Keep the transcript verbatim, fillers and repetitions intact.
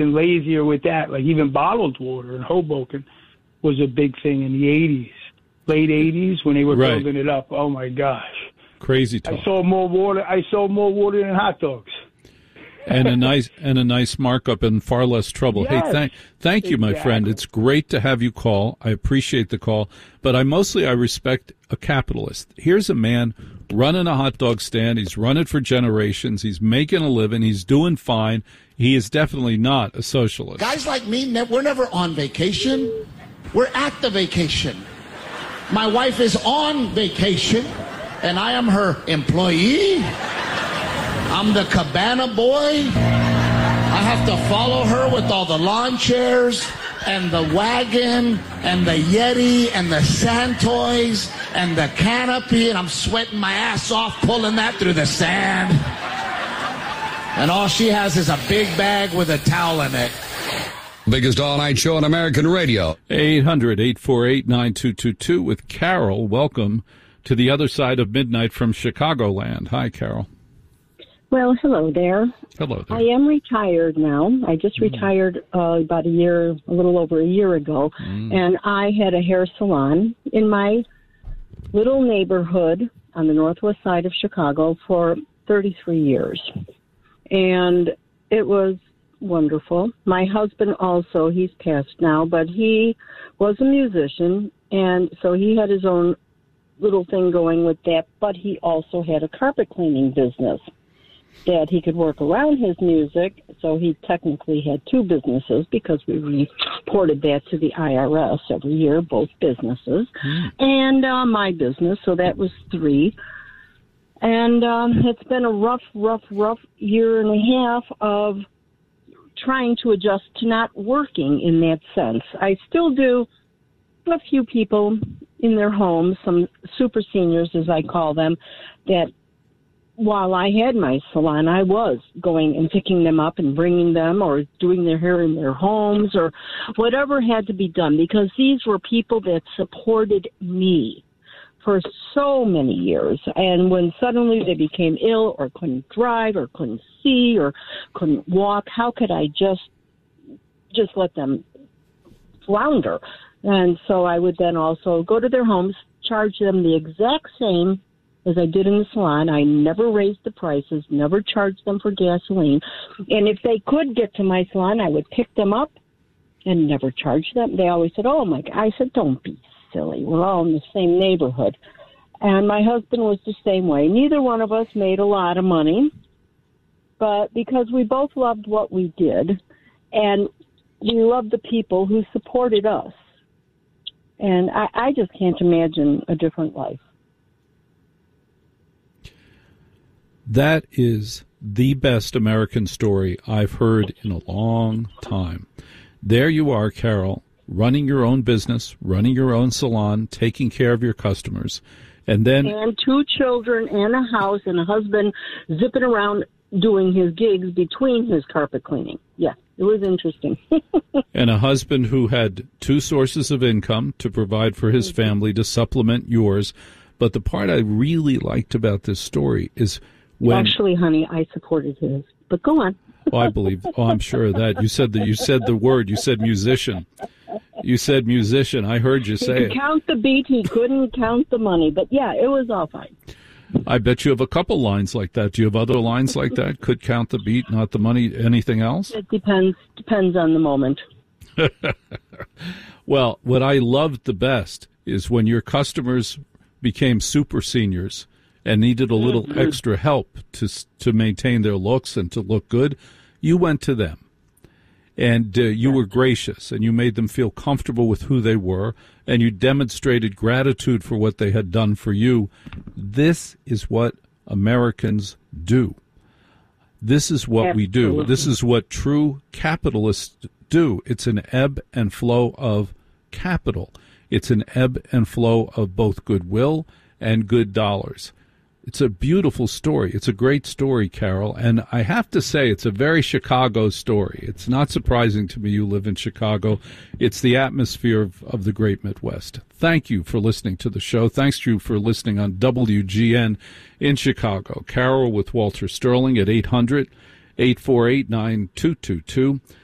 and lazier with that. Like even bottled water in Hoboken was a big thing in the eighties, late eighties when they were right. building it up. Oh my gosh, crazy talk. I sold more water. I sold more water than hot dogs. and a nice and a nice markup and far less trouble. Yes, hey, thank thank you, exactly. my friend. It's great to have you call. I appreciate the call, but I mostly I respect a capitalist. Here's a man running a hot dog stand. He's run it for generations. He's making a living. He's doing fine. He is definitely not a socialist. Guys like me, we're never on vacation. We're at the vacation. My wife is on vacation, and I am her employee. I'm the cabana boy. I have to follow her with all the lawn chairs and the wagon and the Yeti and the sand toys and the canopy, and I'm sweating my ass off pulling that through the sand. And all she has is a big bag with a towel in it. Biggest all-night show on American radio. eight hundred, eight four eight, nine two two two with Carol. Welcome to the other side of midnight from Chicagoland. Hi, Carol. Well, hello there. Hello there. I am retired now. I just mm. retired uh, about a year, a little over a year ago, mm. and I had a hair salon in my little neighborhood on the northwest side of Chicago for thirty-three years. And it was wonderful. My husband also, he's passed now, but he was a musician, and so he had his own little thing going with that, but he also had a carpet cleaning business that he could work around his music, so he technically had two businesses because we reported that to the I R S every year, both businesses, mm. and uh, my business, so that was three. And um, it's been a rough, rough, rough year and a half of trying to adjust to not working in that sense. I still do a few people in their homes, some super seniors, as I call them, that while I had my salon, I was going and picking them up and bringing them or doing their hair in their homes or whatever had to be done, because these were people that supported me for so many years. And when suddenly they became ill or couldn't drive or couldn't see or couldn't walk, how could I just just let them flounder? And so I would then also go to their homes, charge them the exact same as I did in the salon. I never raised the prices, never charged them for gasoline. And if they could get to my salon, I would pick them up and never charge them. They always said, oh, my God. I said, don't be silly. We're all in the same neighborhood. And my husband was the same way. Neither one of us made a lot of money, but because we both loved what we did, and we loved the people who supported us. And I, I just can't imagine a different life. That is the best American story I've heard in a long time. There you are, Carol, running your own business, running your own salon, taking care of your customers, and then... And two children and a house and a husband zipping around doing his gigs between his carpet cleaning. Yeah, it was interesting. And a husband who had two sources of income to provide for his family to supplement yours. But the part I really liked about this story is when... Actually, honey, I supported his. But go on. Oh, I believe. Oh, I'm sure of that. You said that. You said the word. You said musician. You said musician. I heard you say he it. He could count the beat. He couldn't count the money. But, yeah, it was all fine. I bet you have a couple lines like that. Do you have other lines like that? Could count the beat, not the money. Anything else? It depends. Depends on the moment. Well, what I loved the best is when your customers became super seniors and needed a little mm-hmm. extra help to to maintain their looks and to look good, you went to them. And uh, you were gracious, and you made them feel comfortable with who they were, and you demonstrated gratitude for what they had done for you. This is what Americans do. This is what Absolutely. we do. This is what true capitalists do. It's an ebb and flow of capital. It's an ebb and flow of both goodwill and good dollars. It's a beautiful story. It's a great story, Carol. And I have to say, it's a very Chicago story. It's not surprising to me you live in Chicago. It's the atmosphere of, of the great Midwest. Thank you for listening to the show. Thanks to you for listening on W G N in Chicago. Carol with Walter Sterling at eight hundred, eight four eight, nine two two two.